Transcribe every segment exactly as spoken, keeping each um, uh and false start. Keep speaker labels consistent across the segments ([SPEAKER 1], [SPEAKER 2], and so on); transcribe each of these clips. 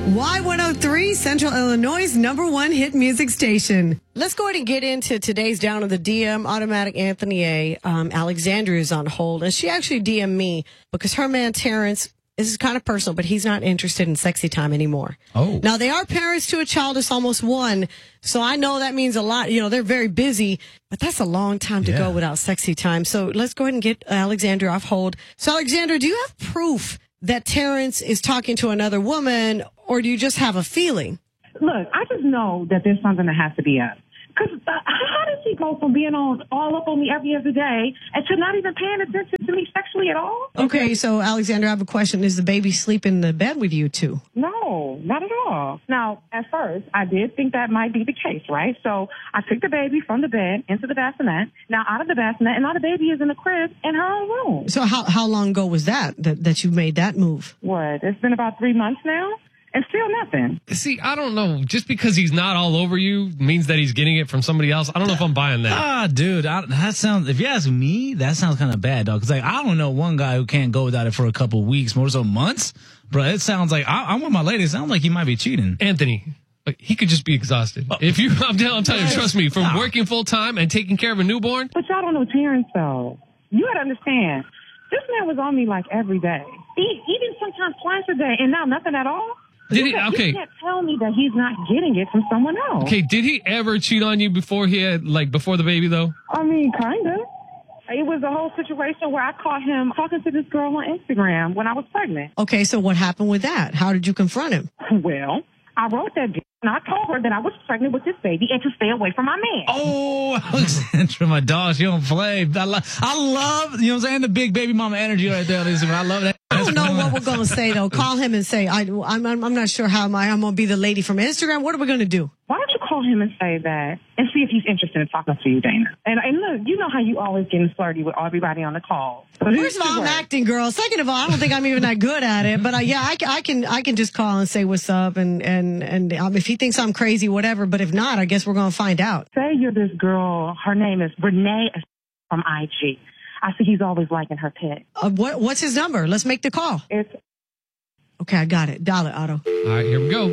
[SPEAKER 1] Y one oh three, Central Illinois' number one hit music station. Let's go ahead and get into today's Down of the D M. Automatic Anthony A. Um, Alexandria is on hold, and she actually D M'd me because her man Terrence, this is kind of personal, but he's not interested in sexy time anymore.
[SPEAKER 2] Oh.
[SPEAKER 1] Now, they are parents to a child that's almost one, so I know that means a lot. You know, they're very busy, but that's a long time to
[SPEAKER 2] Yeah.
[SPEAKER 1] go without sexy time. So let's go ahead and get Alexandra off hold. So, Alexandra, do you have proof that Terrence is talking to another woman, or do you just have a feeling?
[SPEAKER 3] Look, I just know that there's something that has to be up. Because uh, how does he go from being on all up on me every other day and to not even paying attention to me sexually at all?
[SPEAKER 1] Okay, so Alexandra, I have a question. Is the baby sleeping in the bed with you too?
[SPEAKER 3] No, not at all. Now, at first, I did think that might be the case, right? So I took the baby from the bed into the bassinet, now out of the bassinet, and now the baby is in the crib in her own room.
[SPEAKER 1] So how how long ago was that, that, that you made that move?
[SPEAKER 3] What? It's been about three months now? And still nothing.
[SPEAKER 2] See, I don't know. Just because he's not all over you means that he's getting it from somebody else. I don't know if I'm buying that.
[SPEAKER 4] Ah, dude, I, that sounds, if you ask me, that sounds kind of bad, dog. Cause like, I don't know one guy who can't go without it for a couple weeks, more so months. Bro, it sounds like, I, I'm with my lady. It sounds like he might be cheating.
[SPEAKER 2] Anthony, like, he could just be exhausted. If you, I'm telling, I'm telling you, trust me, from
[SPEAKER 4] Nah.
[SPEAKER 2] working full time and taking care of a newborn.
[SPEAKER 3] But y'all don't know Terrence, though. You gotta understand. This man was on me like every day. He, even sometimes twice a day, and now nothing at all.
[SPEAKER 2] Did
[SPEAKER 3] you
[SPEAKER 2] he?
[SPEAKER 3] can't,
[SPEAKER 2] Okay.
[SPEAKER 3] You can't tell me that he's not getting it from someone else.
[SPEAKER 2] Okay, did he ever cheat on you before he had, like, before the baby, though?
[SPEAKER 3] I mean, kind of. It was a whole situation where I caught him talking to this girl on Instagram when I was pregnant.
[SPEAKER 1] Okay, so what happened with that? How did you confront him?
[SPEAKER 3] Well, I wrote that bitch, and I told her that I was pregnant with this baby and to stay away from my man.
[SPEAKER 4] Oh, Alexandra, my dog, she don't play. I, lo- I love, you know what I'm saying, the big baby mama energy right there. Listen, I love that.
[SPEAKER 1] I don't know what we're going to say, though. Call him and say, I, I'm, I'm I'm not sure how am I, I'm going to be the lady from Instagram. What are we going to do?
[SPEAKER 3] Why don't you call him and say that and see if he's interested in talking to you, Dana? And, and look, you know how you always getting flirty with everybody on the call. So this
[SPEAKER 1] First of all,
[SPEAKER 3] should
[SPEAKER 1] I'm
[SPEAKER 3] work.
[SPEAKER 1] acting, girl. Second of all, I don't think I'm even that good at it. But uh, yeah, I, ca- I can I can just call and say what's up. And, and, and um, if he thinks I'm crazy, whatever. But if not, I guess we're going to find out.
[SPEAKER 3] Say you're this girl, her name is Renee from I G. I see he's always liking her pic.
[SPEAKER 1] Uh, what What's his number? Let's make the call.
[SPEAKER 3] It's
[SPEAKER 1] Okay, I got it. Dial it, Otto.
[SPEAKER 2] All right, here we go.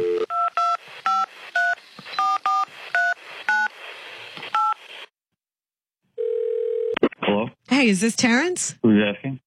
[SPEAKER 5] Hello?
[SPEAKER 1] Hey, is this Terrence?
[SPEAKER 5] Who's asking?